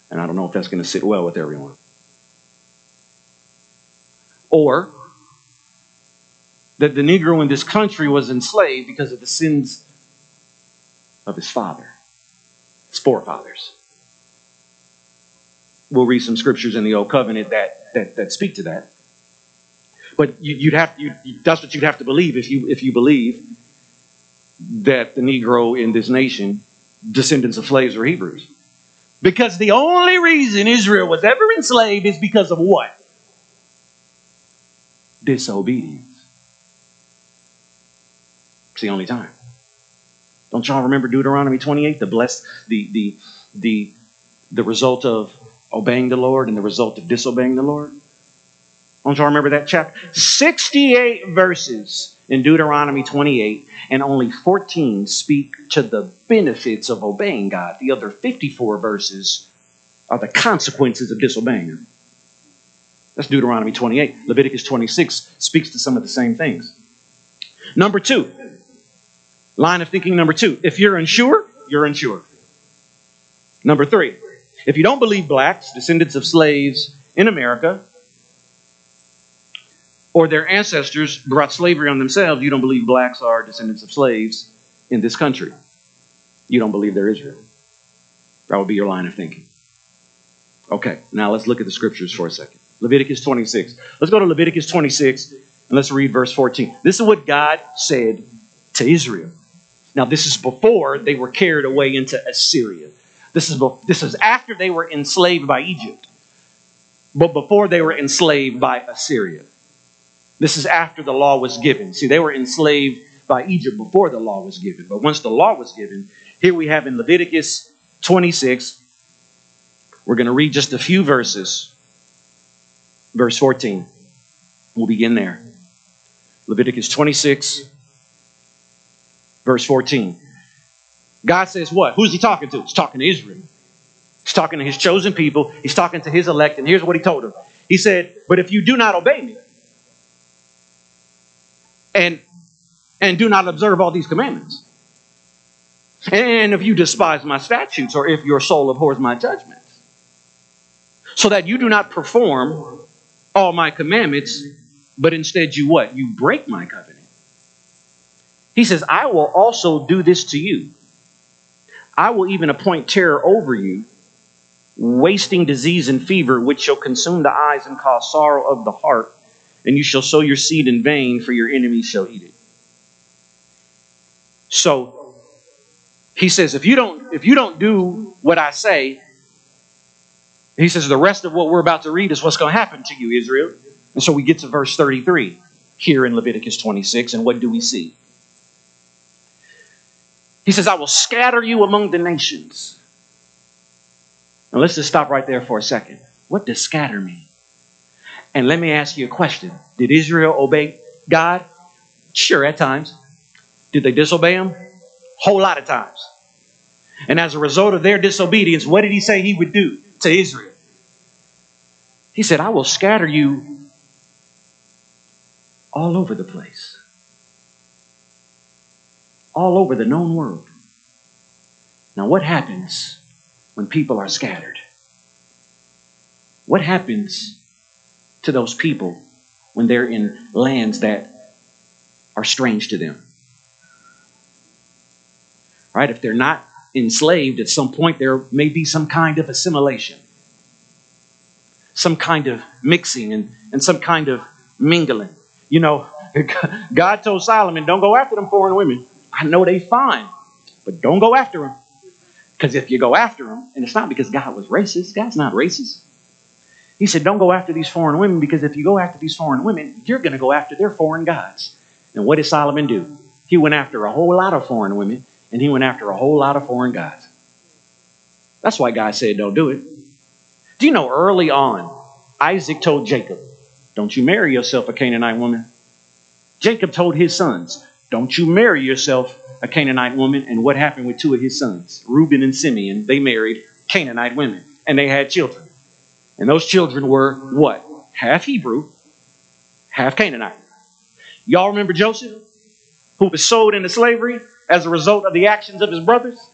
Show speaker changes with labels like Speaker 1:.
Speaker 1: And I don't know if that's going to sit well with everyone. Or that the Negro in this country was enslaved because of the sins of his father, his forefathers. We'll read some scriptures in the Old Covenant that speak to that. But that's what you'd have to believe if you believe that the Negro in this nation, descendants of slaves, were Hebrews. Because the only reason Israel was ever enslaved is because of what? Disobedience. It's the only time. Don't y'all remember Deuteronomy 28? The result of obeying the Lord and the result of disobeying the Lord? Don't y'all remember that chapter? 68 verses in Deuteronomy 28, and only 14 speak to the benefits of obeying God. The other 54 verses are the consequences of disobeying Him. That's Deuteronomy 28. Leviticus 26 speaks to some of the same things. Number 2. Line of thinking number 2. If you're unsure, you're unsure. Number 3. If you don't believe blacks, descendants of slaves in America, or their ancestors brought slavery on themselves, you don't believe blacks are descendants of slaves in this country. You don't believe they're Israel. That would be your line of thinking. Okay, now let's look at the scriptures for a second. Leviticus 26. Let's go to Leviticus 26 and let's read verse 14. This is what God said to Israel. Now, this is before they were carried away into Assyria. This is after they were enslaved by Egypt, but before they were enslaved by Assyria. This is after the law was given. See, they were enslaved by Egypt before the law was given. But once the law was given, here we have in Leviticus 26, we're going to read just a few verses. Verse 14. We'll begin there. Leviticus 26, verse 14. God says what? Who's He talking to? He's talking to Israel. He's talking to His chosen people. He's talking to His elect. And here's what He told them. He said, but if you do not obey me, and do not observe all these commandments, and if you despise my statutes, or if your soul abhors my judgments, so that you do not perform all my commandments, but instead you what? You break my covenant. He says, I will also do this to you. I will even appoint terror over you, wasting disease and fever, which shall consume the eyes and cause sorrow of the heart. And you shall sow your seed in vain, for your enemies shall eat it. So He says, if you don't do what I say, He says the rest of what we're about to read is what's going to happen to you, Israel. And so we get to verse 33 here in Leviticus 26, and what do we see? He says, I will scatter you among the nations. Now let's just stop right there for a second. What does scatter mean? And let me ask you a question. Did Israel obey God? Sure, at times. Did they disobey Him? Whole lot of times. And as a result of their disobedience, what did He say He would do to Israel? He said, I will scatter you all over the place. All over the known world. Now, what happens when people are scattered? What happens to those people when they're in lands that are strange to them? Right? If they're not enslaved, at some point there may be some kind of assimilation, some kind of mixing and some kind of mingling. You know, God told Solomon, don't go after them foreign women. I know they fine, but don't go after them. Because if you go after them, and it's not because God was racist, God's not racist. He said, don't go after these foreign women, because if you go after these foreign women, you're going to go after their foreign gods. And what did Solomon do? He went after a whole lot of foreign women, and he went after a whole lot of foreign gods. That's why God said, don't do it. Do you know early on, Isaac told Jacob, don't you marry yourself a Canaanite woman. Jacob told his sons, don't you marry yourself a Canaanite woman. And what happened with two of his sons, Reuben and Simeon? They married Canaanite women, and they had children. And those children were what? Half Hebrew, half Canaanite. Y'all remember Joseph, who was sold into slavery as a result of the actions of his brothers?